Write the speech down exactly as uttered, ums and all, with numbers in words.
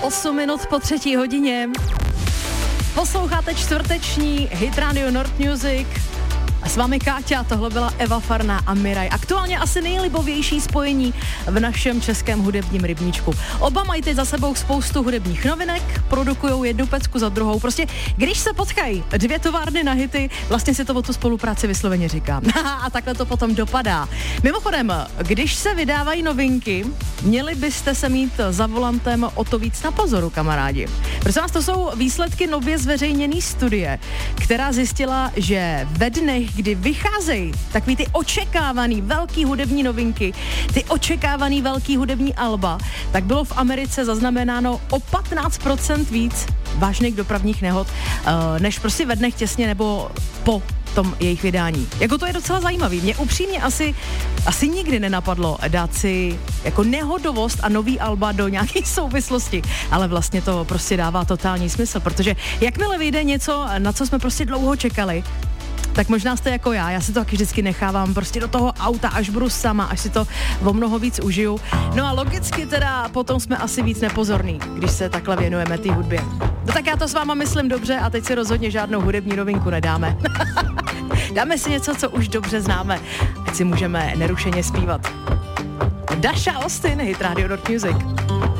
osm minut po třetí hodině. Posloucháte čtvrteční Hit Radio Nord Music. A s vámi Káťa, tohle byla Eva Farná a Miraj. Aktuálně asi nejlibovější spojení v našem českém hudebním rybníčku. Oba mají teď za sebou spoustu hudebních novinek, produkujou jednu pecku za druhou. Prostě když se potkají dvě továrny na hity, vlastně si to o tu spolupráci vysloveně říká. A takhle to potom dopadá. Mimochodem, když se vydávají novinky, měli byste se mít za volantem o to víc na pozoru, kamarádi. Prosím vás, to jsou výsledky nově zveřejněné studie, která zjistila, že ve dnech, kdy vycházejí takový ty očekávaný velký hudební novinky, ty očekávaný velký hudební alba, tak bylo v Americe zaznamenáno o patnáct procent víc vážných dopravních nehod, než prostě ve dnech těsně nebo po tom jejich vydání. Jako to je docela zajímavý. Mě upřímně asi, asi nikdy nenapadlo dát si jako nehodovost a nový alba do nějaké souvislosti, ale vlastně to prostě dává totální smysl, protože jakmile vyjde něco, na co jsme prostě dlouho čekali, tak možná jste jako já, já si to taky vždycky nechávám prostě do toho auta, až budu sama, až si to o mnoho víc užiju. No a logicky teda potom jsme asi víc nepozorní, když se takhle věnujeme té hudbě. No tak já to s váma myslím dobře a teď si rozhodně žádnou hudební novinku nedáme. Dáme si něco, co už dobře známe, ať si můžeme nerušeně zpívat. Dasha Austin, Hit Radio Nord Music.